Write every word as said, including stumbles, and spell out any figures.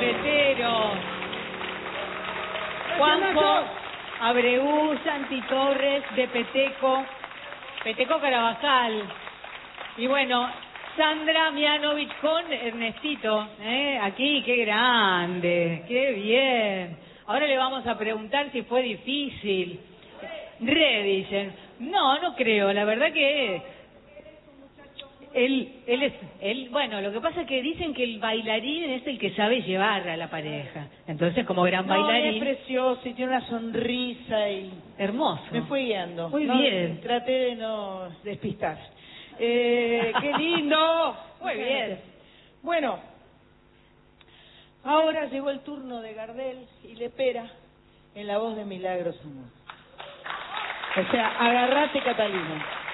Carreteros. Juanjo Abreu, Santi Torres, de Peteco, Peteco Carabajal. Y bueno, Sandra Mianovich con Ernestito, ¿eh? Aquí, qué grande, qué bien. Ahora le vamos a preguntar si fue difícil. Re, dicen. No, no creo, la verdad que él, él es, él, bueno, lo que pasa es que dicen que el bailarín es el que sabe llevar a la pareja. Entonces, como gran No, bailarín. es precioso y tiene una sonrisa y Hermoso. me fue guiando. Muy No, bien. Traté de no despistar. Eh, ¡Qué lindo! Muy bien. Bueno, ahora llegó el turno de Gardel y Lepera en la voz de Milagros Amor. O sea, agarrate, Catalina.